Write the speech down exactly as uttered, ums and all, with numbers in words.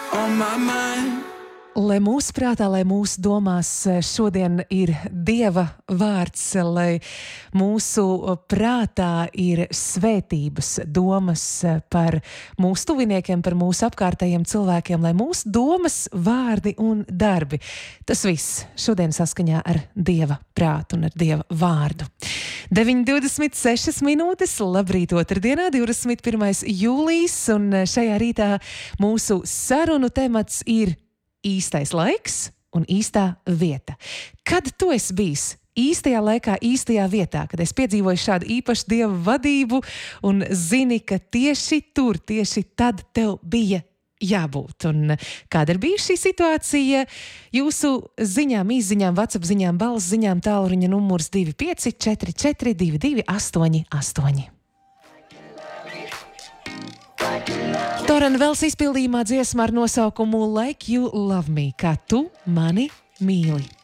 on my mind. Lai mūsu prātā, lai mūsu domās šodien ir Dieva vārds, lai mūsu prātā ir svētības domas par mūsu tuviniekiem, par mūsu apkārtējiem cilvēkiem, lai mūsu domas, vārdi un darbi. Tas viss šodien saskaņā ar Dieva prātu un ar Dieva vārdu. deviņi divdesmit sešas minūtes, labrīt otrdienā, divdesmit pirmais jūlijas, un šajā rītā mūsu sarunu temats ir īstais laiks un īstā vieta. Kad tu esi bijis īstajā laikā, īstajā vietā, kad es piedzīvoju šādu īpašu Dieva vadību un zini, ka tieši tur, tieši tad tev bija jābūt. Un kāda ir bijusi šī situācija? Jūsu ziņām, izziņām, WhatsApp ziņām, balss ziņām, tālruņa numurs divi pieci četri četri divi divi astoņi astoņi. Torena Vels izpildījumā dziesma ar nosaukumu Like You Love Me, kā tu mani mīli.